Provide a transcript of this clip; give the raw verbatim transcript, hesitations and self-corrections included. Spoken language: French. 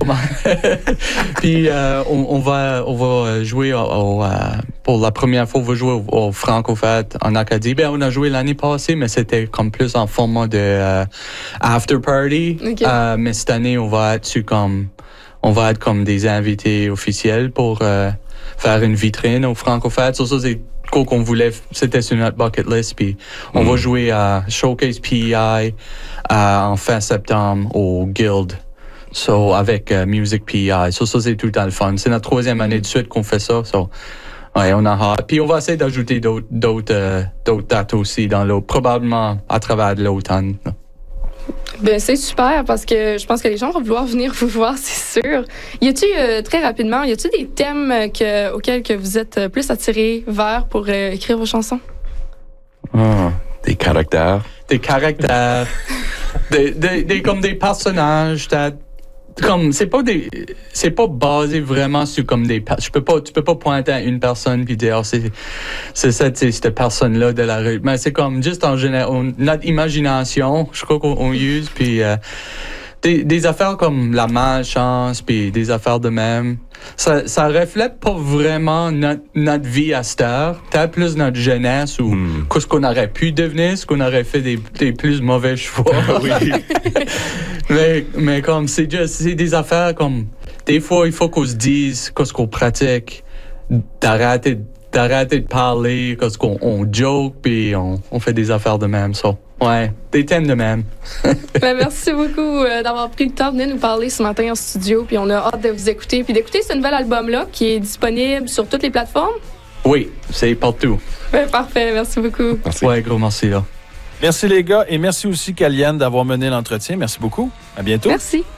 mal. Puis euh, on, on va on va jouer au, au, euh, pour la première fois, on va jouer au, au Franco-Fête en Acadie. Ben, on a joué l'année passée, mais c'était comme plus en format de euh, after party. Okay. Euh, mais cette année, on va être sur comme on va être comme des invités officiels pour euh, faire une vitrine au Franco-Fête. So, ça, c'est quoi qu'on voulait, c'était sur notre bucket list. Puis on mm. va jouer à Showcase P E I euh, en fin septembre au Guild. So, avec uh, Music P E I. So, ça, c'est tout le temps le fun. C'est notre troisième année de suite qu'on fait ça. So, ouais, on a hâte. Puis on va essayer d'ajouter d'autres, d'autres, euh, d'autres dates aussi dans l'automne, probablement à travers l'automne. Ben, c'est super parce que je pense que les gens vont vouloir venir vous voir, c'est sûr. Y a-tu, euh, très rapidement, y a-tu des thèmes que, auxquels que vous êtes plus attirés vers pour euh, écrire vos chansons? Oh, des caractères. Des caractères. des, des, des, comme des personnages. Comme, c'est pas des, c'est pas basé vraiment sur comme des, je peux pas, tu peux pas pointer à une personne puis dire, oh, c'est, c'est cette, c'est cette personne-là de la rue. Mais c'est comme, juste en général, on, notre imagination, je crois qu'on on use, puis euh, des, des affaires comme la malchance, puis des affaires de même. Ça, ça reflète pas vraiment notre, notre vie à cette heure. Peut-être plus notre jeunesse ou mm. ce qu'on aurait pu devenir, ce qu'on aurait fait des, des plus mauvais choix. Oui. mais, mais comme, c'est juste, c'est des affaires comme, des fois, il faut qu'on se dise qu'est-ce qu'on pratique, d'arrêter, d'arrêter de parler, qu'est-ce qu'on on joke, puis on, on fait des affaires de même, ça. So. Ouais, des thèmes de même. Ben, merci beaucoup euh, d'avoir pris le temps de venir nous parler ce matin en studio. Puis on a hâte de vous écouter. Puis d'écouter ce nouvel album-là qui est disponible sur toutes les plateformes. Oui, c'est partout. Ben, parfait, merci beaucoup. Merci. Ouais, gros merci là. Merci les gars et merci aussi Kaliane d'avoir mené l'entretien. Merci beaucoup. À bientôt. Merci.